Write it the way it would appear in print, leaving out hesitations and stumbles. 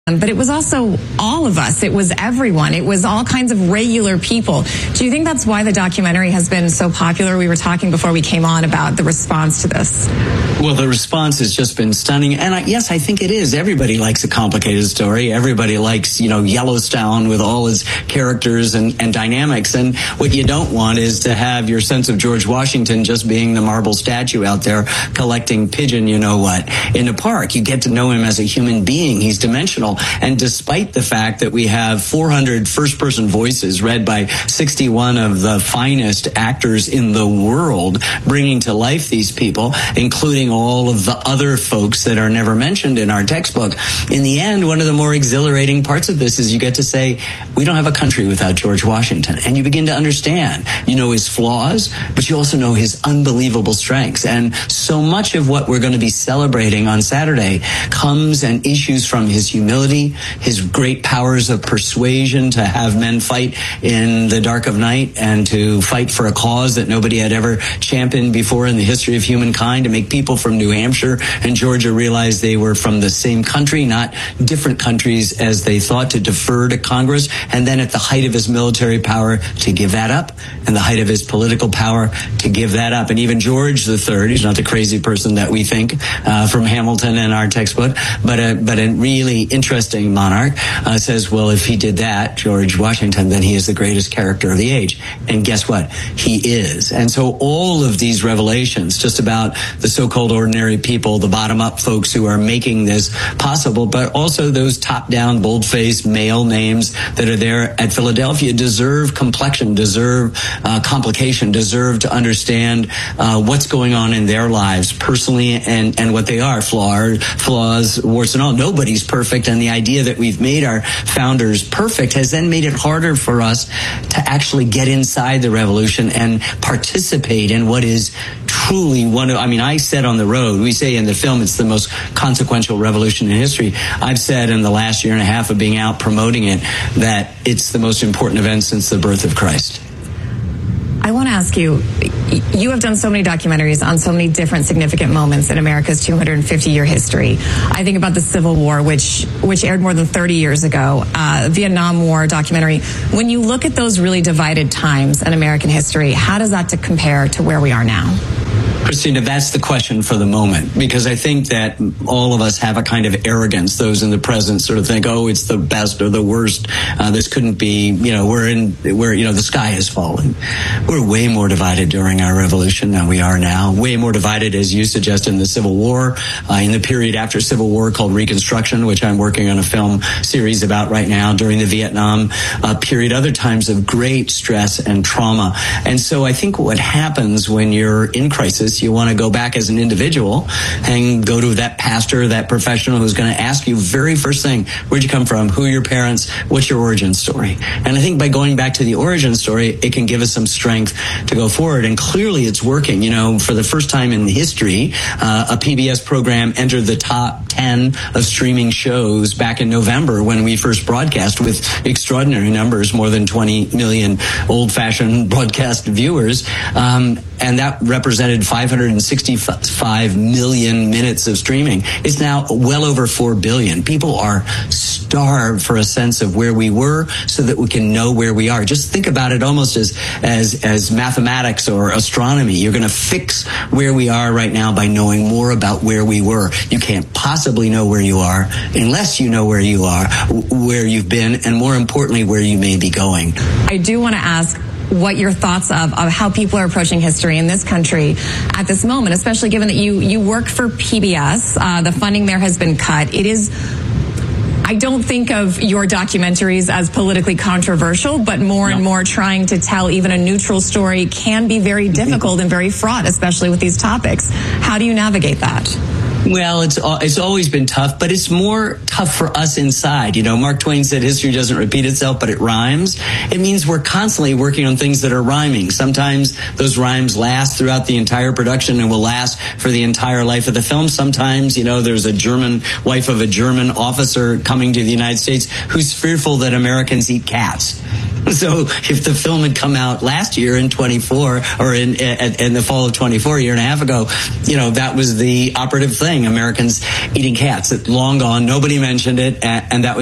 But it was also all of us. It was everyone. It was all kinds of regular people. Do you think that's why the documentary has been so popular? We were talking before we came on about the response to this. Well, the response has just been stunning. And yes, I think it is. Everybody likes a complicated story. Everybody likes, Yellowstone with all its characters and dynamics. And what you don't want is to have your sense of George Washington just being the marble statue out there collecting pigeon, in the park. You get to know him as a human being. He's dimensional. And despite the fact that we have 400 first-person voices read by 61 of the finest actors in the world, bringing to life these people, including all of the other folks that are never mentioned in our textbook, in the end, one of the more exhilarating parts of this is you get to say, we don't have a country without George Washington. And you begin to understand, his flaws, but you also know his unbelievable strengths. And so much of what we're going to be celebrating on Saturday comes and issues from his humility, his great powers of persuasion to have men fight in the dark of night and to fight for a cause that nobody had ever championed before in the history of humankind, to make people from New Hampshire and Georgia realize they were from the same country, not different countries as they thought, to defer to Congress, and then at the height of his military power to give that up, and the height of his political power to give that up. And even George III, he's not the crazy person that we think from Hamilton in our textbook, but a really interesting monarch, says, well, if he did that, George Washington, then he is the greatest character of the age. And guess what? He is. And so all of these revelations, just about the so-called ordinary people, the bottom-up folks who are making this possible, but also those top-down, bold-faced male names that are there at Philadelphia, deserve complexion, deserve complication, deserve to understand what's going on in their lives personally and what they are, flaws, warts and all. Nobody's perfect, and the idea that we've made our founders perfect has then made it harder for us to actually get inside the revolution and participate in what is truly I said on the road, we say in the film it's the most consequential revolution in history. I've said in the last year and a half of being out promoting it that it's the most important event since the birth of Christ. I want to ask you, you have done so many documentaries on so many different significant moments in America's 250-year history. I think about the Civil War, which aired more than 30 years ago, Vietnam War documentary. When you look at those really divided times in American history, how does that compare to where we are now? Christina, that's the question for the moment, because I think that all of us have a kind of arrogance. Those in the present sort of think, oh, it's the best or the worst. This couldn't be, the sky has fallen. We're way more divided during our revolution than we are now. Way more divided, as you suggest, in the Civil War, in the period after Civil War called Reconstruction, which I'm working on a film series about right now, during the Vietnam period, other times of great stress and trauma. And so I think what happens when you're in crisis, you want to go back as an individual and go to that pastor, that professional who's going to ask you very first thing, where'd you come from? Who are your parents? What's your origin story? And I think by going back to the origin story, it can give us some strength to go forward. And clearly it's working. For the first time in history, a PBS program entered the top 10 of streaming shows back in November when we first broadcast, with extraordinary numbers, more than 20 million old-fashioned broadcast viewers. And that represented 565 million minutes of streaming. It's now well over 4 billion. People are starved for a sense of where we were so that we can know where we are. Just think about it almost as mathematics or astronomy. You're going to fix where we are right now by knowing more about where we were. You can't possibly know where you are unless you know where you are, where you've been, and more importantly, where you may be going. I do want to ask what your thoughts of how people are approaching history in this country at this moment, especially given that you work for PBS. The funding there has been cut. I don't think of your documentaries as politically controversial, but more and more trying to tell even a neutral story can be very difficult and very fraught, especially with these topics. How do you navigate that? Well, it's always been tough, but it's more tough for us inside. Mark Twain said history doesn't repeat itself, but it rhymes. It means we're constantly working on things that are rhyming. Sometimes those rhymes last throughout the entire production and will last for the entire life of the film. Sometimes, there's a German wife of a German officer coming to the United States who's fearful that Americans eat cats. So if the film had come out last year in 24 or in the fall of 24, a year and a half ago, that was the operative thing. thing, Americans eating cats. It's long gone. Nobody mentioned it, and that was